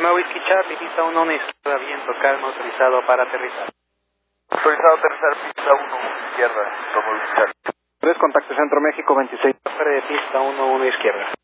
Romeo Whisky Charlie, pista 1, izquierda, viento, calma, autorizado para aterrizar. Autorizado a aterrizar, pista 1, izquierda, Romeo Whisky Charlie. 3, contacto Centro México 26. De pista 1, izquierda.